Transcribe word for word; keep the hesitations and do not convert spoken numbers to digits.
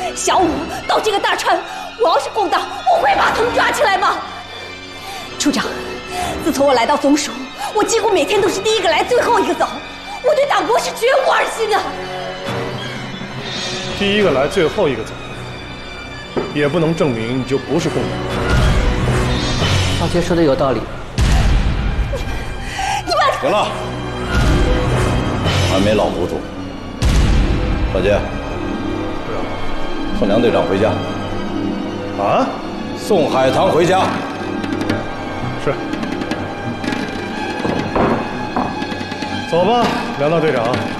小五到这个大川，我要是共党，我会把他们抓起来吗？处长，自从我来到总署，我几乎每天都是第一个来，最后一个走。我对党国是绝无二心的。 第一个来，最后一个走，也不能证明你就不是共党。 少杰说的有道理。 你把行了，还没老糊涂。少杰，送梁队长回家。 啊？ 送海棠回家。 是。走吧，梁大队长。